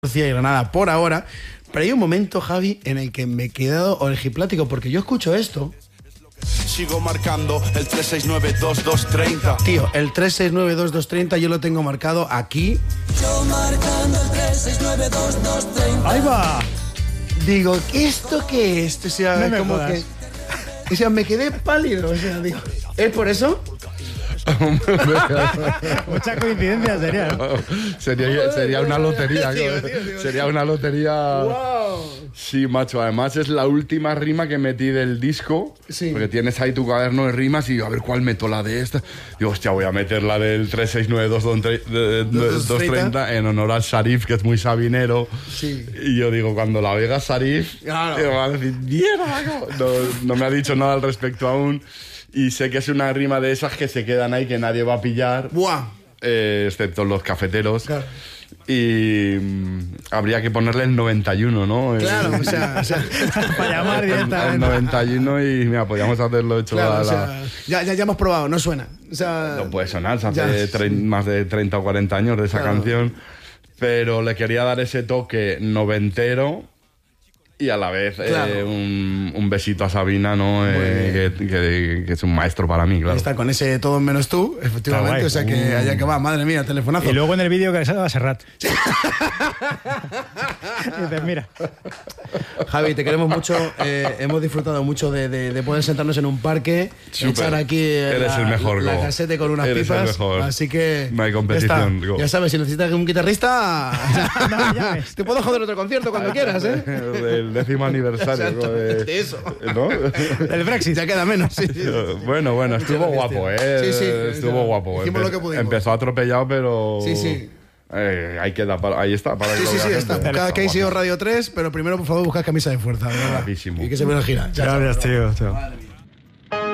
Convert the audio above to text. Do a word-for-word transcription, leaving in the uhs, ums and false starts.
y Granada por ahora, pero hay un momento, Javi, en el que me he quedado orgiplático porque yo escucho esto. Sigo marcando el tres seis nueve dos dos tres cero. Tío, el tres seis nueve dos dos tres cero yo lo tengo marcado aquí. Yo marcando el tres seis nueve dos dos tres cero. ¡Ahí va! Digo, ¿esto qué es? O sea, No me como jodas. que... O sea, me quedé pálido, o sea, digo... ¿Es por eso? Mucha coincidencia sería, ¿no? sería, sería una lotería. Tío, ¿no? tío, tío, sería una lotería. ¡Wow! Sí, macho. Además es la última rima que metí del disco. Sí. Porque tienes ahí tu cuaderno de rimas y digo, a ver cuál meto, la de esta. Digo, hostia, voy a meter la del tres seis nueve dos dos tres cero en honor al Sarif, que es muy sabinero. Sí. Y yo digo, cuando la oiga Sarif, Claro. digo, va a decir, mierda. No, no me ha dicho nada al respecto aún. Y sé que es una rima de esas que se quedan ahí, que nadie va a pillar. ¡Buah! Eh, excepto los cafeteros. Claro. Y mm, habría que ponerle el noventa y uno, ¿no? Claro, el, o sea... O sea Para llamar el, el directamente. noventa y uno y mira, podríamos haberlo hecho claro, a o la... sea, ya, ya, ya hemos probado, no suena. O sea, No puede sonar, se hace ya. trein- más de treinta o cuarenta años de esa Claro. canción. Pero le quería dar ese toque noventero y a la vez Claro. eh, un, un besito a Sabina, ¿no? Eh, que, que- que es un maestro para mí, Ahí claro. está, con ese todo menos tú, efectivamente. Está guay. O sea que allá que va, madre mía, telefonazo. Y luego en el vídeo que salga Serrat. Y dices, mira. Javi, te queremos mucho. eh, hemos disfrutado mucho de, de- de poder sentarnos en un parque, Súper. echar aquí eh, Eres la, el mejor, la Go. casete con unas Eres el pipas. mejor. Así que. No hay ya competición, está. Go. Ya sabes, si necesitas un guitarrista, No me llames. te puedo joder otro concierto cuando quieras, ¿eh? Del décimo aniversario. Exacto, ¿no? De- de eso. ¿no? El Brexit. Ya queda menos. Sí, sí. Bueno, bueno, estuvo guapo, ¿eh? Sí, sí, Estuvo ya. guapo. Hicimos Empe- lo que pudimos. Empezó atropellado, pero... Sí, sí. Eh, ahí queda, para- ahí está. Para Sí, que sí, lo sí, vea está. gente. Buscad Casey o guapísimo. Radio tres, pero primero, por favor, buscad camisa de fuerza, de verdad. Guapísimo. Y que se vea la gira. Gracias, tío. tío.